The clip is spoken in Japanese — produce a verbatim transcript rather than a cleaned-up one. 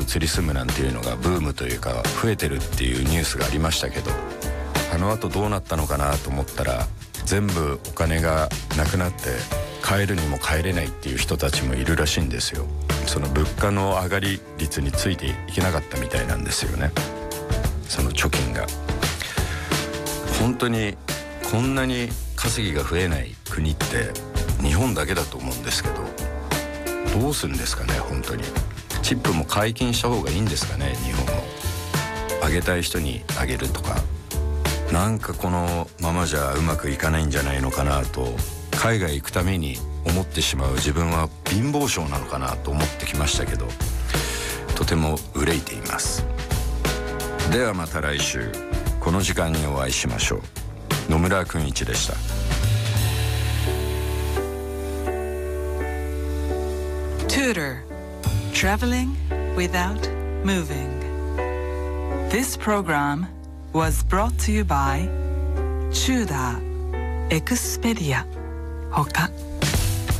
移り住むなんていうのがブームというか増えてるっていうニュースがありましたけど、あの後どうなったのかなと思ったら、全部お金がなくなって帰るにも帰れないっていう人たちもいるらしいんですよ。その物価の上がり率についていけなかったみたいなんですよね、その貯金が。本当にこんなに稼ぎが増えない国って日本だけだと思うんですけど、どうするんですかね。本当にチップも解禁した方がいいんですかね。日本をあげたい人にあげるとか、なんかこのままじゃうまくいかないんじゃないのかなと、海外行くために思ってしまう自分は貧乏症なのかなと思ってきましたけど、とても憂いています。ではまた来週この時間にお会いしましょう。野村君一でした。 Tutor, traveling without moving. This program was brought to you by Tutor Expedia ほか